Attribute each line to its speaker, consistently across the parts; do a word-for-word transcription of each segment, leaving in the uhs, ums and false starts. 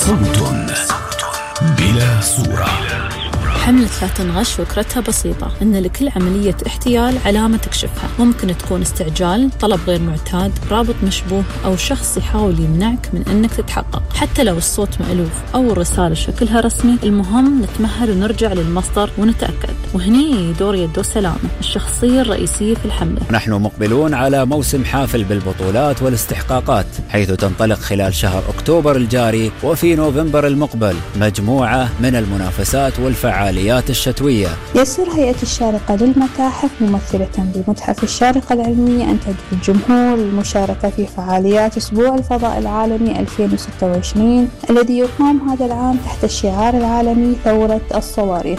Speaker 1: صوت بلا صورة.
Speaker 2: حملة لا تنغش فكرتها بسيطة، إن لكل عملية احتيال علامة تكشفها. ممكن تكون استعجال، طلب غير معتاد، رابط مشبوه، أو شخص يحاول يمنعك من إنك تتحقق. حتى لو الصوت مألوف أو الرسالة شكلها رسمي، المهم نتمهل ونرجع للمصدر ونتأكد. وهني دور يدو سلامة، الشخصية الرئيسية في الحملة.
Speaker 3: نحن مقبلون على موسم حافل بالبطولات والاستحقاقات، حيث تنطلق خلال شهر أكتوبر الجاري وفي نوفمبر المقبل مجموعة من المنافسات والفعاليات الشتوية.
Speaker 4: يسر هيئة الشارقة للمتاحف ممثلة بمتحف الشارقة العلمية أن تدعو الجمهور للمشاركة في فعاليات أسبوع الفضاء العالمي ألفين وستة وعشرين الذي يقام هذا العام تحت الشعار العالمي ثورة الصواريخ.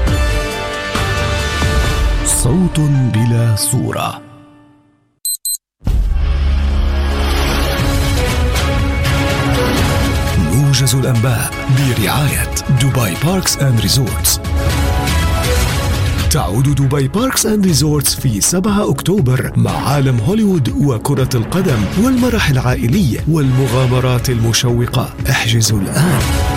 Speaker 1: صوت بلا صورة. موجز الأنباء برعاية دبي باركس أند ريزورتس. تعود دبي باركس أند ريزورتس في سبعة أكتوبر مع عالم هوليوود وكرة القدم والمرح العائلي والمغامرات المشوقة. احجزوا الآن.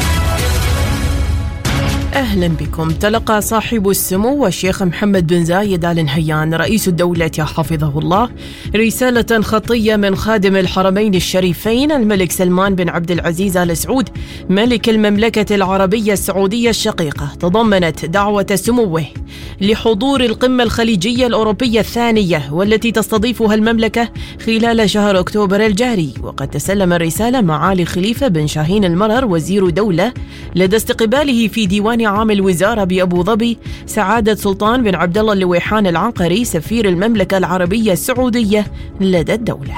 Speaker 5: أهلا بكم. تلقى صاحب السمو الشيخ محمد بن زايد آل نهيان رئيس الدولة حفظه الله رسالة خطية من خادم الحرمين الشريفين الملك سلمان بن عبد العزيز آل سعود ملك المملكة العربية السعودية الشقيقة، تضمنت دعوة سموه لحضور القمة الخليجية الأوروبية الثانية والتي تستضيفها المملكة خلال شهر أكتوبر الجاري. وقد تسلم الرسالة معالي خليفة بن شاهين المرر وزير دولة لدى استقباله في ديوان عام الوزارة بأبو ظبي سعادة سلطان بن عبد الله اللويحان العنقري سفير المملكة العربية السعودية لدى الدولة.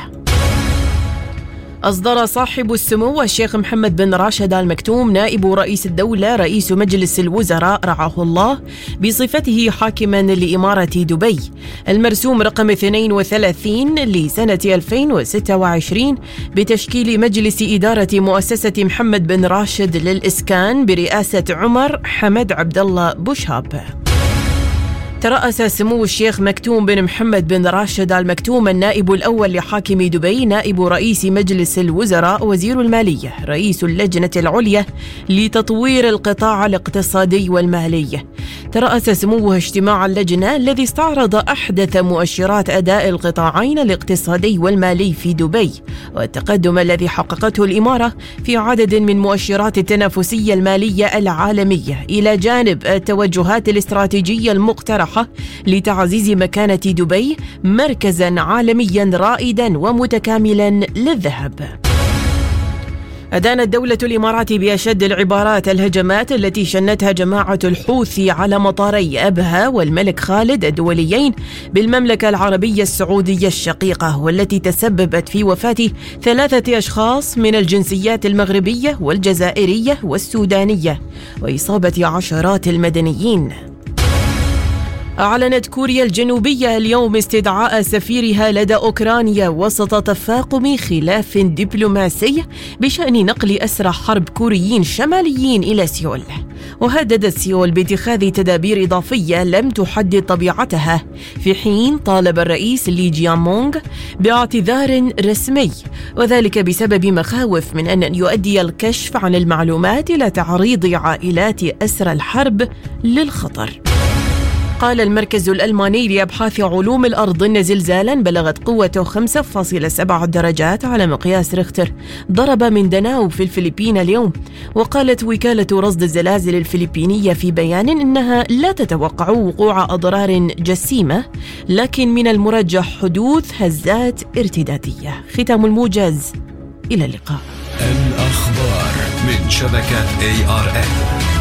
Speaker 5: أصدر صاحب السمو الشيخ محمد بن راشد آل مكتوم نائب رئيس الدولة رئيس مجلس الوزراء رعاه الله بصفته حاكما لإمارة دبي المرسوم رقم اثنين وثلاثين لسنة ألفين وستة وعشرين بتشكيل مجلس إدارة مؤسسة محمد بن راشد للإسكان برئاسة عمر حمد عبد الله بوشهاب. ترأس سمو الشيخ مكتوم بن محمد بن راشد آل مكتوم النائب الأول لحاكم دبي نائب رئيس مجلس الوزراء وزير المالية رئيس اللجنة العليا لتطوير القطاع الاقتصادي والمالي. ترأس سموه اجتماع اللجنة الذي استعرض أحدث مؤشرات أداء القطاعين الاقتصادي والمالي في دبي والتقدم الذي حققته الإمارة في عدد من مؤشرات التنافسية المالية العالمية إلى جانب التوجهات الاستراتيجية المقترحة لتعزيز مكانة دبي مركزاً عالمياً رائداً ومتكاملاً للذهب. أدانت دولة الإمارات بأشد العبارات الهجمات التي شنتها جماعة الحوثي على مطاري أبها والملك خالد الدوليين بالمملكة العربية السعودية الشقيقة والتي تسببت في وفاة ثلاثة أشخاص من الجنسيات المغربية والجزائرية والسودانية وإصابة عشرات المدنيين. أعلنت كوريا الجنوبية اليوم استدعاء سفيرها لدى أوكرانيا وسط تفاقم خلاف دبلوماسي بشأن نقل أسرى حرب كوريين شماليين إلى سيول. وهددت سيول باتخاذ تدابير إضافية لم تحدد طبيعتها، في حين طالب الرئيس لي جيان مونغ باعتذار رسمي، وذلك بسبب مخاوف من أن يؤدي الكشف عن المعلومات إلى تعريض عائلات أسرى الحرب للخطر. قال المركز الألماني لأبحاث علوم الأرض إن زلزالا بلغت قوته خمسة فاصلة سبعة درجات على مقياس ريختر ضرب مينداناو في الفلبين اليوم. وقالت وكالة رصد الزلازل الفلبينية في بيان إنها لا تتوقع وقوع أضرار جسيمة، لكن من المرجح حدوث هزات ارتدادية. ختام الموجز، إلى اللقاء.
Speaker 1: الأخبار من شبكة إيه آر إن.